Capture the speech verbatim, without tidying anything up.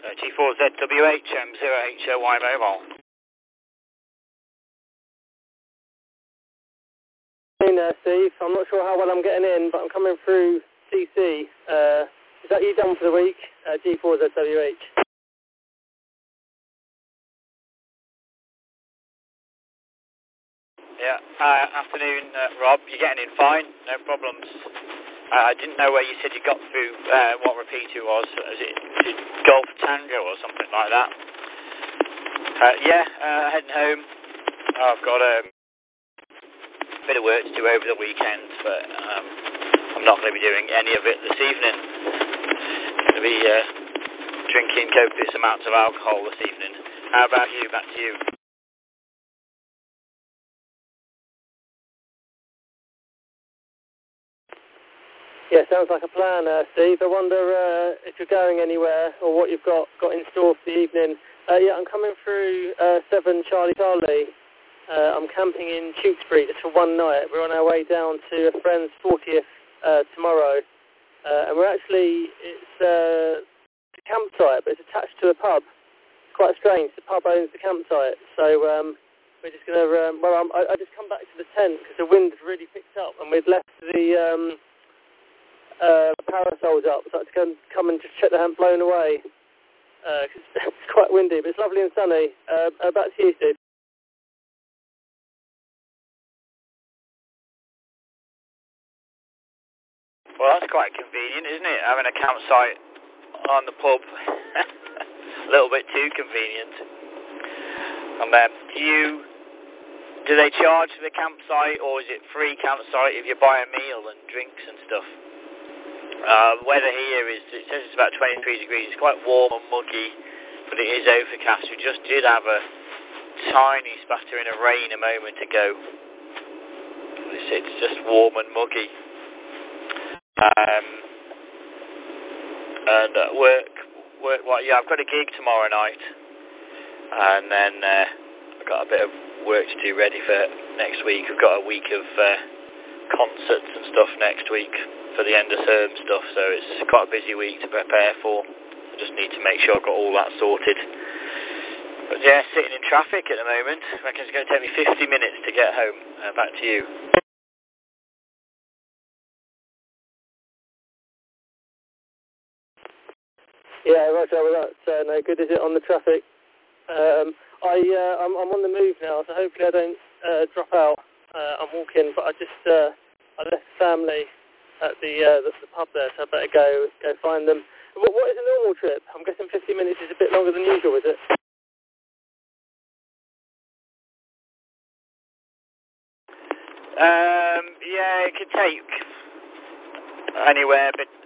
Uh, G four Z W H M zero H O Y mobile. Hey there, Steve. I'm not sure how well I'm getting in, but I'm coming through C C. Uh, is that you done for the week? Uh, G four Z W H. Yeah, uh, afternoon, uh, Rob. You're getting in fine, no problems. Uh, I didn't know where you said you got through, uh, what repeater was. Is it, is it Golf Tango or something like that? Uh, yeah, uh, heading home. Oh, I've got um, a bit of work to do over the weekend, but um, I'm not going to be doing any of it this evening. I'm going to be uh, drinking copious amounts of alcohol this evening. How about you? Back to you. Yeah, sounds like a plan, uh, Steve. I wonder uh, if you're going anywhere or what you've got got in store for the evening. Uh, yeah, I'm coming through uh, seven Charlie Charlie. Uh, I'm camping in Tewkesbury just for one night. We're on our way down to a friend's fortieth uh, tomorrow. Uh, and we're actually, it's uh, a campsite, but it's attached to a pub. It's quite strange. The pub owns the campsite. So um, we're just going to, um, well, I'm, I, I just come back to the tent because the wind had really picked up and we'd left the um, uh, parasols up. So I had to come, come and just check they hadn't blown away. Uh, cause it's quite windy, but it's lovely and sunny. Uh, uh, back to you, Steve. Well, that's quite convenient, isn't it? Having a campsite on the pub. A little bit too convenient. And then, do you, do they charge for the campsite, or is it free campsite if you buy a meal and drinks and stuff? Uh, the weather here is, it says it's about twenty-three degrees. It's quite warm and muggy, but it is overcast. We just did have a tiny spattering of rain a moment ago. It's, it's just warm and muggy. Um, and uh, work, work. Well, yeah, I've got a gig tomorrow night, and then uh, I've got a bit of work to do ready for next week. I've got a week of uh, concerts and stuff next week for the end of term stuff, so it's quite a busy week to prepare for. I just need to make sure I've got all that sorted. But yeah, sitting in traffic at the moment. I reckon it's going to take me fifty minutes to get home. Uh, back to you. Yeah, Roger, well, that's uh, no good, is it, on the traffic? Um, I, uh, I'm, I'm on the move now, so hopefully I don't uh, drop out. Uh, I'm walking, but I just uh, I left family at the, uh, the the pub there, so I better go go find them. What, what is a normal trip? I'm guessing fifty minutes is a bit longer than usual, is it? Um, yeah, it could take anywhere but